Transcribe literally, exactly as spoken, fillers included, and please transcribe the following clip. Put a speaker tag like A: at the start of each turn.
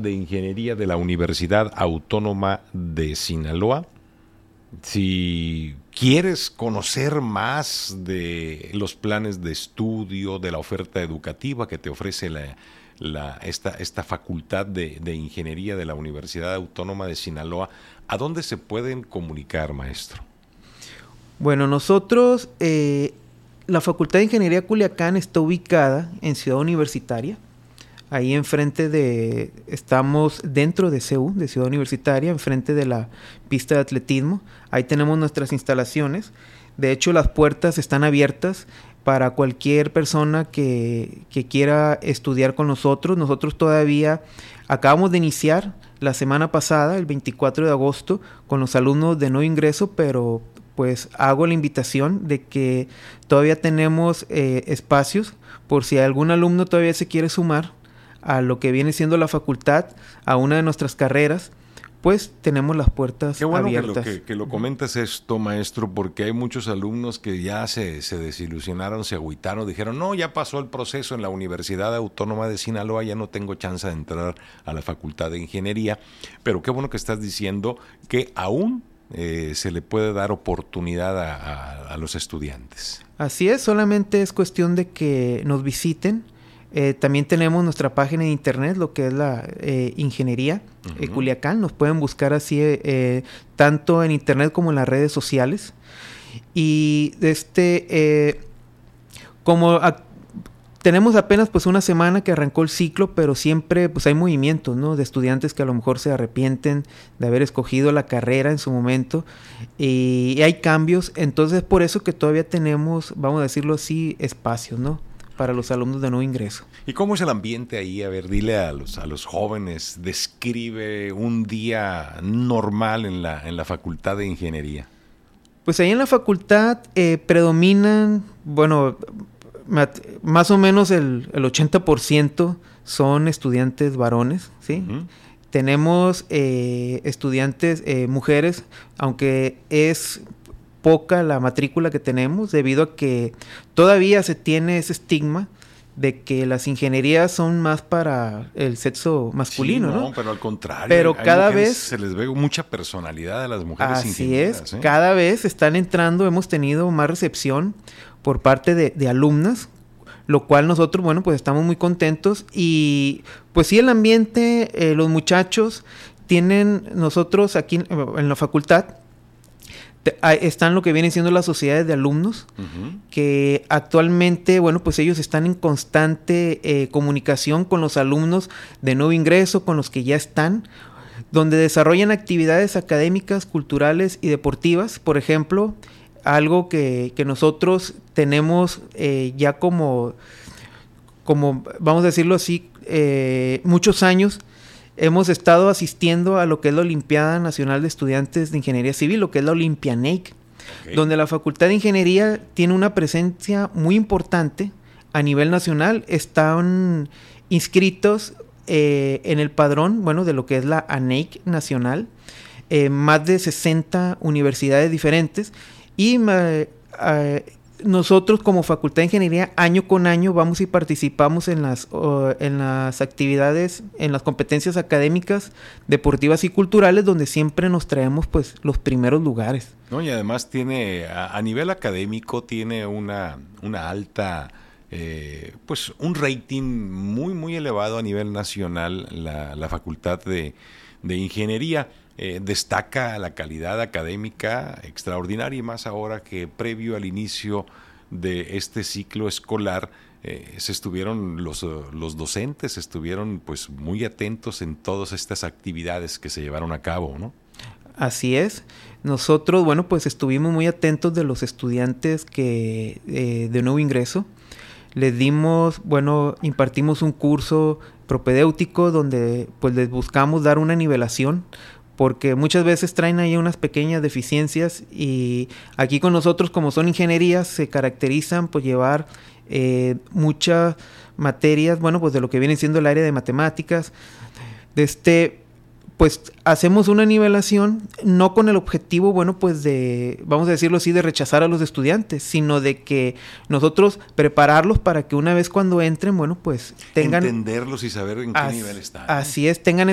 A: de Ingeniería de la Universidad Autónoma de Sinaloa. Si quieres conocer más de los planes de estudio, de la oferta educativa que te ofrece la, la, esta, esta facultad de, de Ingeniería de la Universidad Autónoma de Sinaloa, ¿a dónde se pueden comunicar, maestro?
B: Bueno, nosotros, eh, la Facultad de Ingeniería Culiacán está ubicada en Ciudad Universitaria. Ahí enfrente de, estamos dentro de C U, de Ciudad Universitaria, enfrente de la pista de atletismo. Ahí tenemos nuestras instalaciones. De hecho, las puertas están abiertas para cualquier persona que, que quiera estudiar con nosotros. Nosotros todavía acabamos de iniciar la semana pasada, el veinticuatro de agosto, con los alumnos de nuevo ingreso, pero pues hago la invitación de que todavía tenemos eh, espacios por si algún alumno todavía se quiere sumar a lo que viene siendo la facultad, a una de nuestras carreras, pues tenemos las puertas
A: Qué bueno
C: abiertas.
A: Que lo, que, que lo comentas esto, maestro, porque hay muchos alumnos que ya se, se desilusionaron, se agüitaron, dijeron, no, ya pasó el proceso en la Universidad Autónoma de Sinaloa, ya no tengo chance de entrar a la Facultad de Ingeniería, pero qué bueno que estás diciendo que aún eh, se le puede dar oportunidad a, a, a los estudiantes.
B: Así es, solamente es cuestión de que nos visiten. Eh, también tenemos nuestra página de internet, lo que es la eh, Ingeniería uh-huh. eh, Culiacán. Nos pueden buscar así eh, tanto en internet como en las redes sociales. Y este, eh, como a, tenemos apenas pues una semana que arrancó el ciclo, pero siempre pues hay movimientos, ¿no? De estudiantes que a lo mejor se arrepienten de haber escogido la carrera en su momento. Y, y hay cambios, entonces por eso que todavía tenemos, vamos a decirlo así, espacios, ¿no? Para los alumnos de nuevo ingreso.
A: ¿Y cómo es el ambiente ahí? A ver, dile a los, a los jóvenes, describe un día normal en la, en la Facultad de Ingeniería.
B: Pues ahí en la facultad eh, predominan, bueno, más o menos el, el ochenta por ciento son estudiantes varones, ¿sí? Uh-huh. Tenemos eh, estudiantes eh, mujeres, aunque es poca la matrícula que tenemos, debido a que todavía se tiene ese estigma de que las ingenierías son más para el sexo masculino, sí, no,
A: ¿no? Pero al contrario,
B: pero
A: hay
B: cada
A: mujeres,
B: vez
A: se les ve mucha personalidad a las mujeres
B: así
A: ingenieras.
B: Es,
A: ¿eh?
B: Cada vez están entrando, hemos tenido más recepción por parte de, de alumnas, lo cual nosotros, bueno, pues estamos muy contentos. Y pues sí, el ambiente, eh, los muchachos tienen, nosotros aquí en, en la facultad, están lo que vienen siendo las sociedades de alumnos, uh-huh. que actualmente, bueno, pues ellos están en constante eh, comunicación con los alumnos de nuevo ingreso, con los que ya están, donde desarrollan actividades académicas, culturales y deportivas. Por ejemplo, algo que, que nosotros tenemos eh, ya como, como, vamos a decirlo así, eh, muchos años. Hemos estado asistiendo a lo que es la Olimpiada Nacional de Estudiantes de Ingeniería Civil, lo que es la Olympianake, okay. donde la Facultad de Ingeniería tiene una presencia muy importante a nivel nacional. Están inscritos eh, en el padrón, bueno, de lo que es la A N E I C nacional, eh, más de sesenta universidades diferentes, y eh, eh, nosotros como Facultad de Ingeniería año con año vamos y participamos en las, uh, en las actividades, en las competencias académicas, deportivas y culturales, donde siempre nos traemos pues los primeros lugares.
A: No, y además tiene, a, a nivel académico, tiene una, una alta, eh, pues un rating muy, muy elevado a nivel nacional la, la Facultad de, de Ingeniería. Eh, destaca la calidad académica extraordinaria, y más ahora que previo al inicio de este ciclo escolar eh, se estuvieron los, los docentes estuvieron pues muy atentos en todas estas actividades que se llevaron a cabo, ¿no?
B: Así es. Nosotros, bueno, pues estuvimos muy atentos de los estudiantes que eh, de nuevo ingreso. Les dimos, bueno, impartimos un curso propedéutico donde pues les buscamos dar una nivelación, porque muchas veces traen ahí unas pequeñas deficiencias, y aquí con nosotros, como son ingenierías, se caracterizan por llevar eh, muchas materias, bueno, pues de lo que viene siendo el área de matemáticas. De este, pues hacemos una nivelación, no con el objetivo, bueno, pues de, vamos a decirlo así, de rechazar a los estudiantes, sino de que nosotros prepararlos para que una vez cuando entren, bueno, pues tengan...
A: entenderlos y saber en qué
B: as,
A: nivel están.
B: Así es, tengan